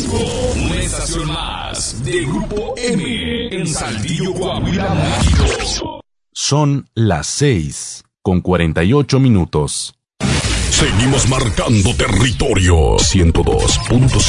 5, una estación más de Grupo M en Saltillo, Coahuila, México. Son las 6:48. Seguimos marcando territorio. 102.5